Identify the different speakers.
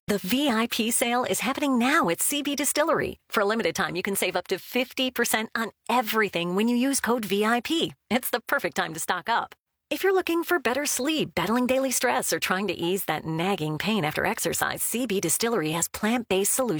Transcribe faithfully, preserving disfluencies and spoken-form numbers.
Speaker 1: The V I P sale is happening now at C B Distillery. For a limited time, you can save up to fifty percent on everything when you use code V I P. It's the perfect time to stock up. If you're looking for better sleep, battling daily stress, or trying to ease that nagging pain after exercise, C B Distillery has plant-based solutions.